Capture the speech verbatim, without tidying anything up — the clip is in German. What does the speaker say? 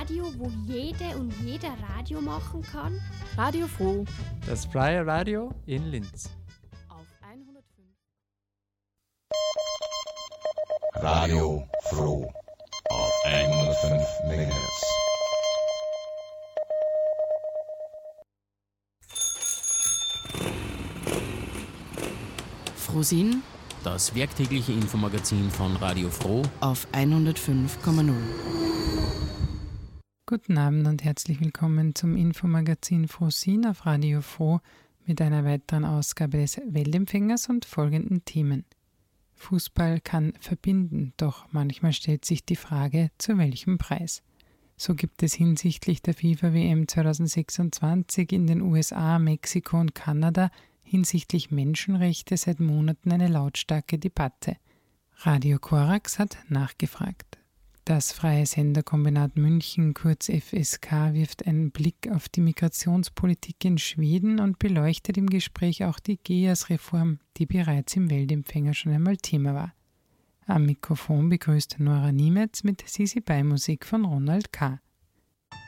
Radio, wo jede und jeder Radio machen kann? Radio Froh. Das freie Radio in Linz. Auf hundertfünf. Radio Froh auf hundertfünf Megahertz. Frohsinn, das werktägliche Infomagazin von Radio Froh auf hundertfünf Komma null. Guten Abend und herzlich willkommen zum Infomagazin Frohsinn auf Radio Froh mit einer weiteren Ausgabe des Weltempfängers und folgenden Themen. Fußball kann verbinden, doch manchmal stellt sich die Frage, zu welchem Preis. So gibt es hinsichtlich der FIFA-W M zweitausendsechsundzwanzig in den U S A, Mexiko und Kanada hinsichtlich Menschenrechte seit Monaten eine lautstarke Debatte. Radio Korax hat nachgefragt. Das Freie Senderkombinat München, kurz F S K, wirft einen Blick auf die Migrationspolitik in Schweden und beleuchtet im Gespräch auch die G E A S-Reform, die bereits im Weltempfänger schon einmal Thema war. Am Mikrofon begrüßt Nora Niemetz mit Sisi Bei Musik von Ronald K.